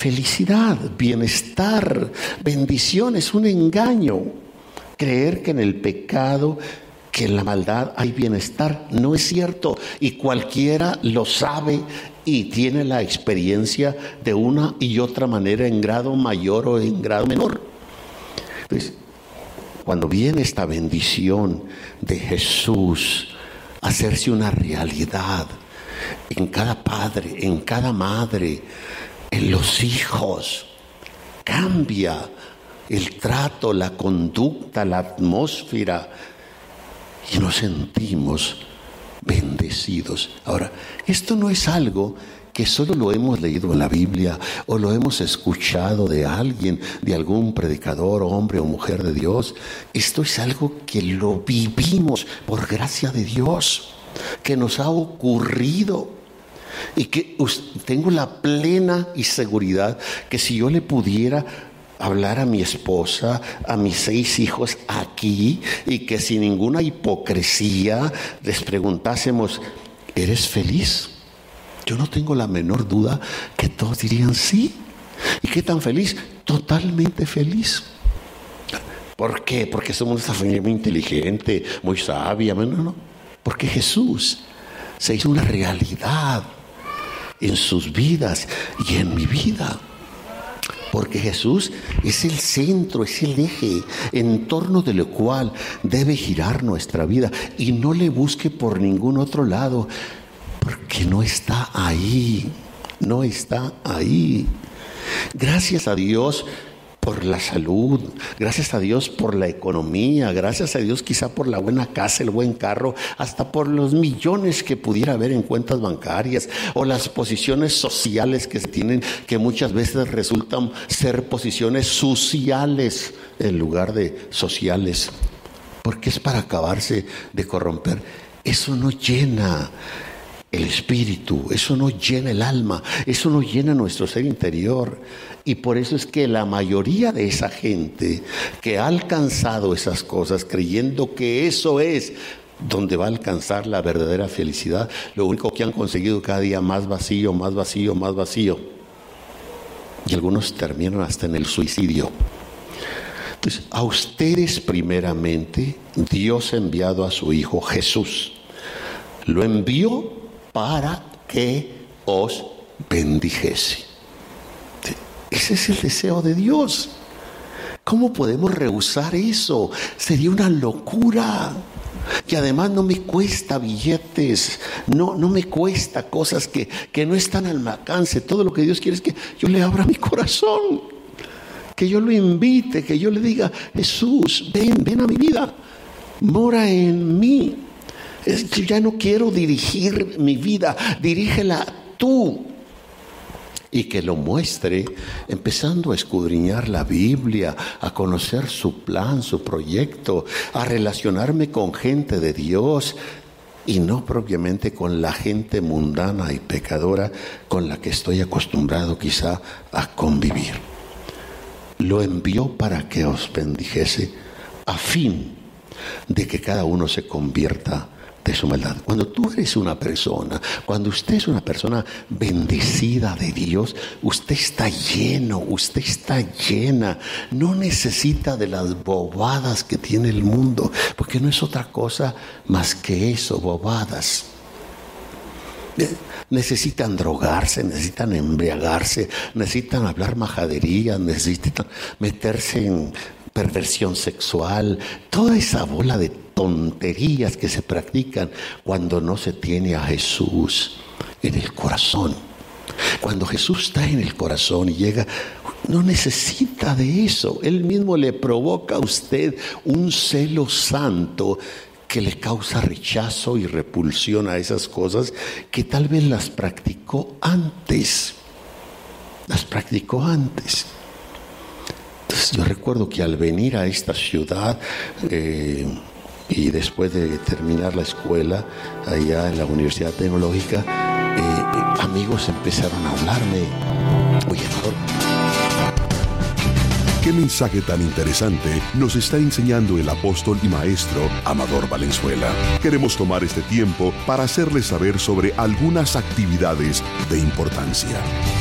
felicidad, bienestar, bendición. Es un engaño creer que en el pecado, que en la maldad hay bienestar. No es cierto, y cualquiera lo sabe y tiene la experiencia de una y otra manera, en grado mayor o en grado menor. Entonces, cuando viene esta bendición de Jesús a hacerse una realidad en cada padre, en cada madre, en los hijos, cambia el trato, la conducta, la atmósfera, y nos sentimos bendecidos. Ahora, esto no es algo que solo lo hemos leído en la Biblia o lo hemos escuchado de alguien, de algún predicador, hombre o mujer de Dios. Esto es algo que lo vivimos por gracia de Dios, que nos ha ocurrido, y que tengo la plena y seguridad que si yo le pudiera hablar a mi esposa, a mis 6 hijos aquí, y que sin ninguna hipocresía les preguntásemos: ¿eres feliz? Yo no tengo la menor duda que todos dirían sí. ¿Y qué tan feliz? Totalmente feliz. ¿Por qué? Porque somos una familia muy inteligente, muy sabia. No. Porque Jesús se hizo una realidad en sus vidas y en mi vida. Porque Jesús es el centro, es el eje en torno de lo cual debe girar nuestra vida. Y no le busque por ningún otro lado, porque no está ahí. No está ahí. Gracias a Dios por la salud, gracias a Dios por la economía, gracias a Dios quizá por la buena casa, el buen carro, hasta por los millones que pudiera haber en cuentas bancarias, o las posiciones sociales que se tienen, que muchas veces resultan ser posiciones sociales en lugar de sociales, porque es para acabarse de corromper. Eso no llena el espíritu, eso no llena el alma, eso no llena nuestro ser interior. Y por eso es que la mayoría de esa gente que ha alcanzado esas cosas creyendo que eso es donde va a alcanzar la verdadera felicidad, lo único que han conseguido cada día más vacío, más vacío, más vacío. Y algunos terminan hasta en el suicidio. Entonces, a ustedes primeramente Dios ha enviado a su Hijo Jesús. Lo envió para que os bendijese. Ese es el deseo de Dios. ¿Cómo podemos rehusar eso? Sería una locura. Y además no me cuesta billetes, no me cuesta cosas que no están al alcance. Todo lo que Dios quiere es que yo le abra mi corazón, que yo lo invite, que yo le diga: Jesús, ven a mi vida, mora en mí. Yo ya no quiero dirigir mi vida, dirígela tú. Y que lo muestre empezando a escudriñar la Biblia, a conocer su plan, su proyecto, a relacionarme con gente de Dios y no propiamente con la gente mundana y pecadora con la que estoy acostumbrado quizá a convivir. Lo envió para que os bendijese, a fin de que cada uno se convierta de su maldad. Cuando tú eres una persona, cuando usted es una persona bendecida de Dios, usted está lleno, usted está llena, no necesita de las bobadas que tiene el mundo, porque no es otra cosa más que eso, bobadas. Necesitan drogarse, necesitan embriagarse, necesitan hablar majaderías, necesitan meterse en perversión sexual, toda esa bola de tonterías que se practican cuando no se tiene a Jesús en el corazón. Cuando Jesús está en el corazón y llega, no necesita de eso. Él mismo le provoca a usted un celo santo que le causa rechazo y repulsión a esas cosas que tal vez las practicó antes. Entonces yo recuerdo que al venir a esta ciudad y después de terminar la escuela allá en la Universidad Tecnológica, amigos empezaron a hablarme: oye, Amador, ¿qué mensaje tan interesante nos está enseñando el apóstol y maestro Amador Valenzuela? Queremos tomar este tiempo para hacerles saber sobre algunas actividades de importancia.